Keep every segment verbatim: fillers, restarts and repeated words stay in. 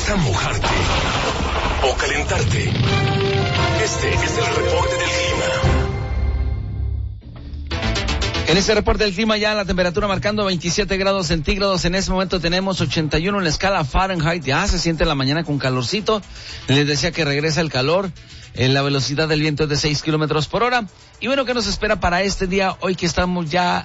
¿Vas a mojarte o calentarte? Este es el reporte del clima. En este reporte del clima ya la temperatura marcando veintisiete grados centígrados. En este momento tenemos ochenta y uno en la escala Fahrenheit. Ya se siente la mañana con calorcito. Les decía que regresa el calor. En la velocidad del viento es de seis kilómetros por hora. Y bueno, ¿qué nos espera para este día? Hoy que estamos ya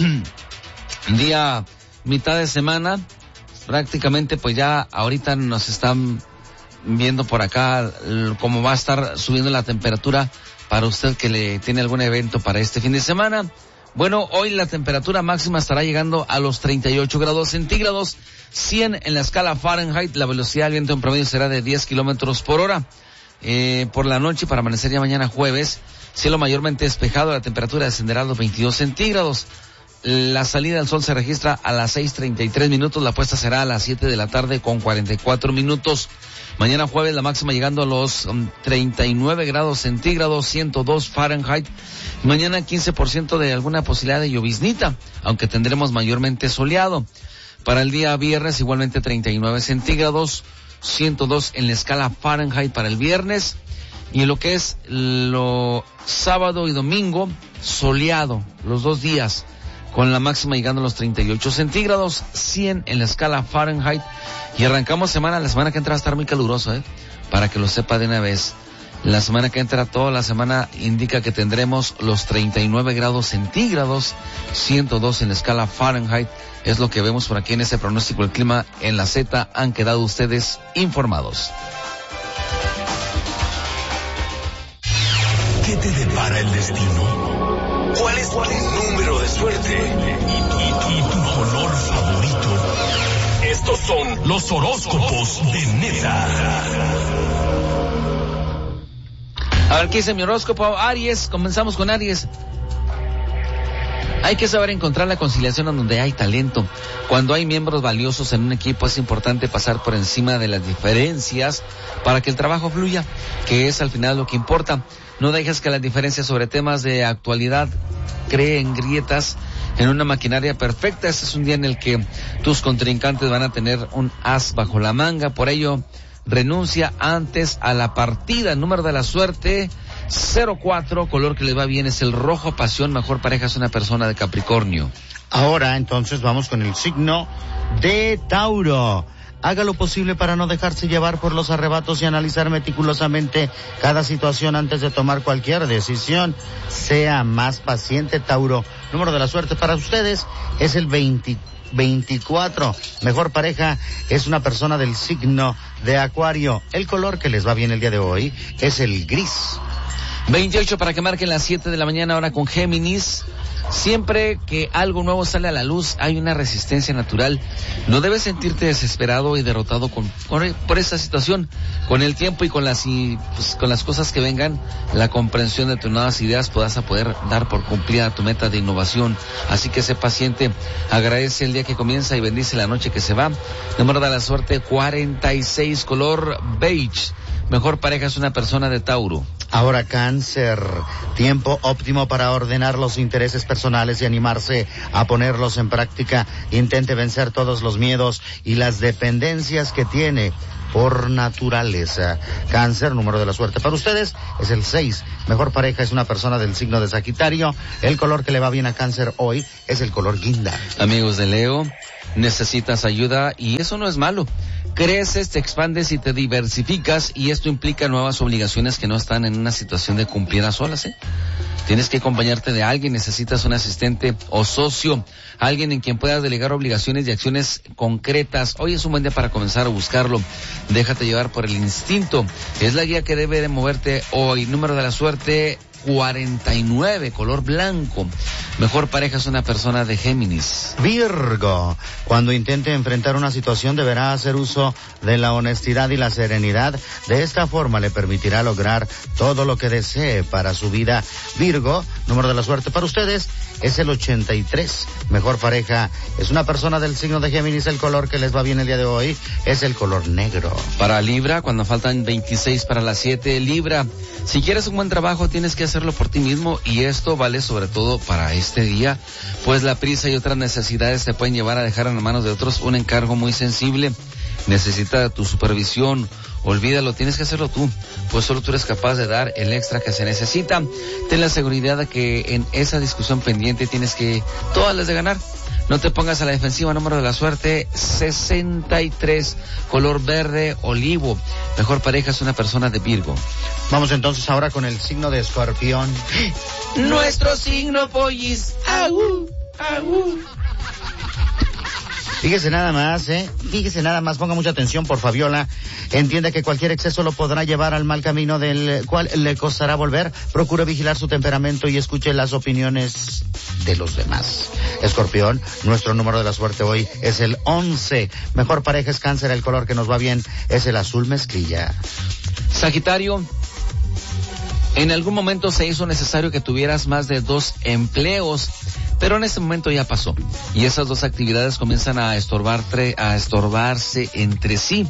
día mitad de semana. Prácticamente pues ya ahorita nos están viendo por acá cómo va a estar subiendo la temperatura para usted que le tiene algún evento para este fin de semana. Bueno, hoy la temperatura máxima estará llegando a los treinta y ocho grados centígrados, cien en la escala Fahrenheit. La velocidad del viento en promedio será de diez kilómetros por hora. Eh, por la noche, para amanecer ya mañana jueves, cielo mayormente despejado, la temperatura descenderá a los veintidós centígrados. La salida del sol se registra a las seis treinta y tres minutos, la puesta será a las siete de la tarde con cuarenta y cuatro minutos. Mañana jueves la máxima llegando a los um, treinta y nueve grados centígrados, ciento dos Fahrenheit. Mañana quince por ciento de alguna posibilidad de lloviznita, aunque tendremos mayormente soleado. Para el día viernes igualmente treinta y nueve centígrados, ciento dos en la escala Fahrenheit para el viernes. Y en lo que es lo sábado y domingo, soleado los dos días, con la máxima llegando a los treinta y ocho centígrados, cien en la escala Fahrenheit. Y arrancamos semana, la semana que entra va a estar muy caluroso, ¿eh? Para que lo sepa de una vez. La semana que entra, toda la semana indica que tendremos los treinta y nueve grados centígrados, ciento dos en la escala Fahrenheit. Es lo que vemos por aquí en ese pronóstico del clima en la Z. Han quedado ustedes informados. ¿Qué te depara el destino? ¿Cuál es tu número de suerte? ¿Y, y, y tu color favorito? Estos son los horóscopos de Neta. A ver, ¿qué dice mi horóscopo? Aries, comenzamos con Aries. Hay que saber encontrar la conciliación en donde hay talento. Cuando hay miembros valiosos en un equipo es importante pasar por encima de las diferencias para que el trabajo fluya, que es al final lo que importa. No dejes que las diferencias sobre temas de actualidad creen grietas en una maquinaria perfecta. Este es un día en el que tus contrincantes van a tener un as bajo la manga. Por ello, renuncia antes a la partida. Número de la suerte cero cuatro, color que les va bien es el rojo, pasión, mejor pareja es una persona de Capricornio. Ahora entonces vamos con el signo de Tauro. Haga lo posible para no dejarse llevar por los arrebatos y analizar meticulosamente cada situación antes de tomar cualquier decisión. Sea más paciente, Tauro. Número de la suerte para ustedes es el veinte, veinticuatro. Mejor pareja es una persona del signo de Acuario. El color que les va bien el día de hoy es el gris. veintiocho para que marquen las siete de la mañana ahora con Géminis. Siempre que algo nuevo sale a la luz, hay una resistencia natural. No debes sentirte desesperado y derrotado con, con por esta situación. Con el tiempo y con las y, pues, con las cosas que vengan, la comprensión de tus nuevas ideas podrás a poder dar por cumplida tu meta de innovación. Así que sé paciente, agradece el día que comienza y bendice la noche que se va. Número de la suerte cuarenta y seis, color beige. Mejor pareja es una persona de Tauro. Ahora Cáncer, tiempo óptimo para ordenar los intereses personales y animarse a ponerlos en práctica. Intente vencer todos los miedos y las dependencias que tiene por naturaleza. Cáncer, número de la suerte para ustedes es el seis. Mejor pareja es una persona del signo de Sagitario. El color que le va bien a Cáncer hoy es el color guinda. Amigos de Leo, necesitas ayuda y eso no es malo. Creces, te expandes y te diversificas y esto implica nuevas obligaciones que no están en una situación de cumplir a solas, ¿eh? Tienes que acompañarte de alguien, necesitas un asistente o socio, alguien en quien puedas delegar obligaciones y acciones concretas. Hoy es un buen día para comenzar a buscarlo. Déjate llevar por el instinto. Es la guía que debe de moverte hoy. Número de la suerte cuarenta y nueve, color blanco. Mejor pareja es una persona de Géminis. Virgo, cuando intente enfrentar una situación deberá hacer uso de la honestidad y la serenidad. De esta forma le permitirá lograr todo lo que desee para su vida. Virgo, número de la suerte para ustedes es el ochenta y tres. Mejor pareja es una persona del signo de Géminis. El color que les va bien el día de hoy es el color negro. Para Libra, cuando faltan veintiséis para las siete, Libra, si quieres un buen trabajo tienes que hacerlo por ti mismo y esto vale sobre todo para este día, pues la prisa y otras necesidades te pueden llevar a dejar en las manos de otros un encargo muy sensible. necesita tu supervisión, olvídalo, tienes que hacerlo tú, pues solo tú eres capaz de dar el extra que se necesita. Ten la seguridad de que en esa discusión pendiente tienes que todas las de ganar. No te pongas a la defensiva. Número de la suerte sesenta y tres, color verde olivo. Mejor pareja es una persona de Virgo. Vamos entonces ahora con el signo de Escorpión. Nuestro signo, pollis. Aú, aú. Fíjese nada más, ¿eh? Fíjese nada más, ponga mucha atención por Fabiola. Entienda que cualquier exceso lo podrá llevar al mal camino del cual le costará volver. Procure vigilar su temperamento y escuche las opiniones de los demás. Escorpión, nuestro número de la suerte hoy es el once. Mejor pareja es Cáncer, el color que nos va bien es el azul mezclilla. Sagitario, en algún momento se hizo necesario que tuvieras más de dos empleos, pero en este momento ya pasó. Y esas dos actividades comienzan a estorbarte, a estorbarse entre sí.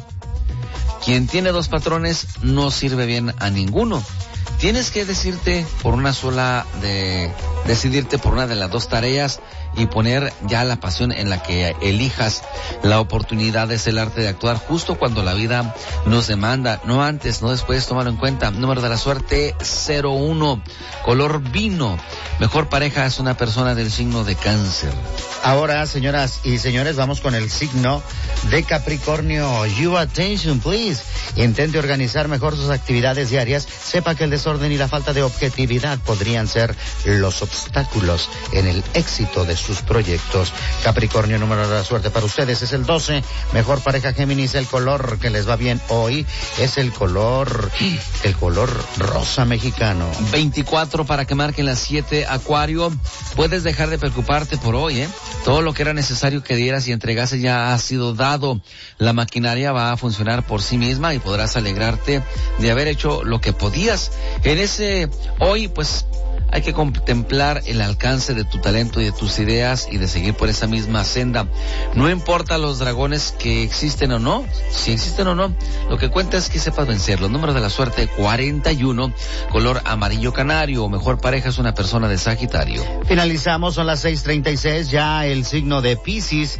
Quien tiene dos patrones no sirve bien a ninguno. Tienes que decirte por una sola de, decidirte por una de las dos tareas y poner ya la pasión en la que elijas. La oportunidad es el arte de actuar justo cuando la vida nos demanda, no antes, no después, tómalo en cuenta. Número de la suerte cero uno, color vino. Mejor pareja es una persona del signo de Cáncer. Ahora, señoras y señores, vamos con el signo de Capricornio. Your attention, please. Intente organizar mejor sus actividades diarias. Sepa que el desorden y la falta de objetividad podrían ser los obstáculos en el éxito de sus proyectos. Capricornio, número de la suerte para ustedes es el doce. Mejor pareja Géminis, el color que les va bien hoy es el color, el color rosa mexicano. veinticuatro para que marquen las siete, Acuario. Puedes dejar de preocuparte por hoy, ¿eh? Todo lo que era necesario que dieras y entregases ya ha sido dado. La maquinaria va a funcionar por sí misma y podrás alegrarte de haber hecho lo que podías. En ese hoy, pues, hay que contemplar el alcance de tu talento y de tus ideas y de seguir por esa misma senda. No importa los dragones que existen o no, si existen o no, lo que cuenta es que sepas vencerlos. Número de la suerte cuarenta y uno, color amarillo canario. Mejor pareja es una persona de Sagitario. Finalizamos, son las seis treinta y seis, ya el signo de Piscis.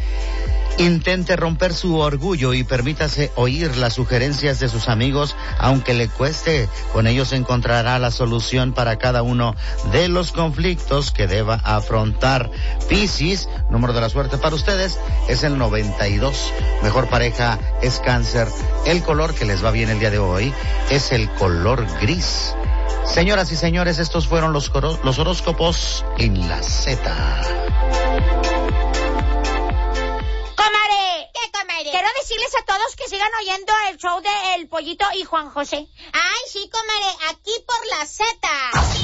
Intente romper su orgullo y permítase oír las sugerencias de sus amigos, aunque le cueste. Con ellos encontrará la solución para cada uno de los conflictos que deba afrontar. Piscis, número de la suerte para ustedes es el noventa y dos. Mejor pareja es Cáncer. El color que les va bien el día de hoy es el color gris. Señoras y señores, estos fueron los, coro- los horóscopos en la Z. Quiero decirles a todos que sigan oyendo el show de El Pollito y Juan José. Ay, sí, comadre, aquí por la Z.